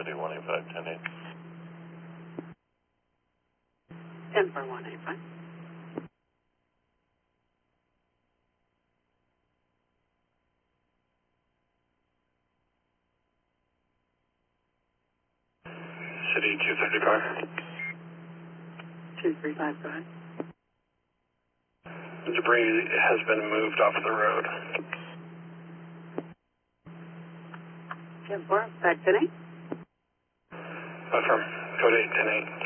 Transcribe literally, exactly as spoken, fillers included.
City one eight five, ten eight. ten four one eight five. City two thirty-five. two three five, go ahead. Debris has been moved off the road. ten four, back ten eight. Affirm. Code eight ten eight.